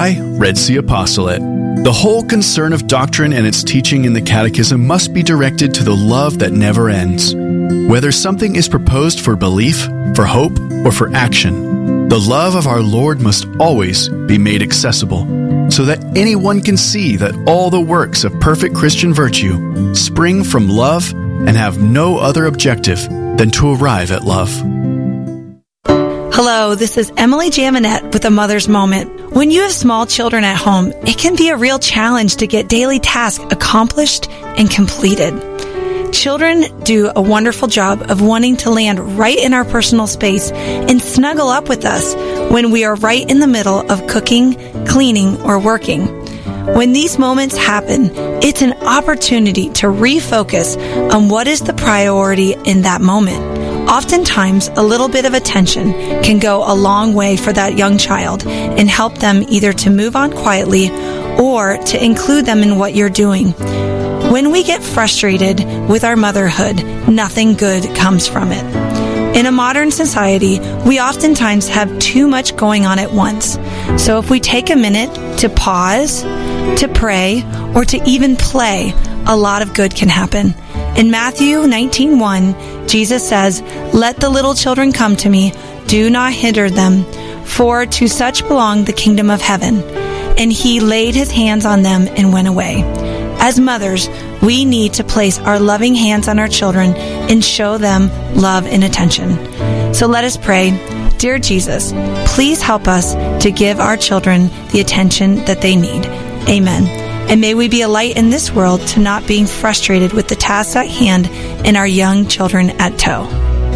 by Red Sea Apostolate. The whole concern of doctrine and its teaching in the Catechism must be directed to the love that never ends. Whether something is proposed for belief, for hope, or for action, the love of our Lord must always be made accessible, so that anyone can see that all the works of perfect Christian virtue spring from love and have no other objective than to arrive at love. Hello, this is Emily Jaminet with A Mother's Moment. When you have small children at home, it can be a real challenge to get daily tasks accomplished and completed. Children do a wonderful job of wanting to land right in our personal space and snuggle up with us when we are right in the middle of cooking, cleaning, or working. When these moments happen, it's an opportunity to refocus on what is the priority in that moment. Oftentimes, a little bit of attention can go a long way for that young child and help them either to move on quietly or to include them in what you're doing. When we get frustrated with our motherhood, nothing good comes from it. In a modern society, we oftentimes have too much going on at once. So if we take a minute to pause, to pray, or to even play, a lot of good can happen. In Matthew 19:1, Jesus says, "Let the little children come to me, do not hinder them, for to such belong the kingdom of heaven." And he laid his hands on them and went away. As mothers, we need to place our loving hands on our children and show them love and attention. So let us pray. Dear Jesus, please help us to give our children the attention that they need. Amen. And may we be a light in this world to not being frustrated with the tasks at hand and our young children at tow.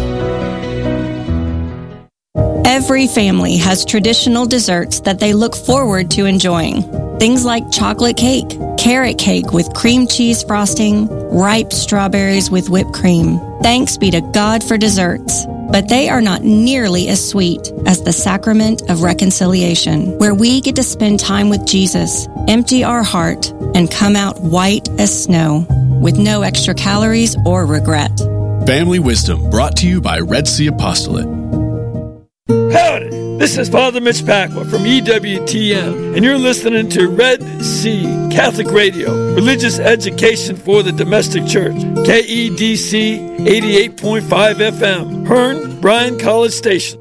Every family has traditional desserts that they look forward to enjoying. Things like chocolate cake, carrot cake with cream cheese frosting, ripe strawberries with whipped cream. Thanks be to God for desserts. But they are not nearly as sweet as the sacrament of reconciliation, where we get to spend time with Jesus, empty our heart, and come out white as snow, with no extra calories or regret. Family Wisdom, brought to you by Red Sea Apostolate. Howdy! This is Father Mitch Pacwa from EWTN, and you're listening to Red Sea Catholic Radio, religious education for the domestic church, KEDC 88.5 FM, Hearn, Bryan College Station.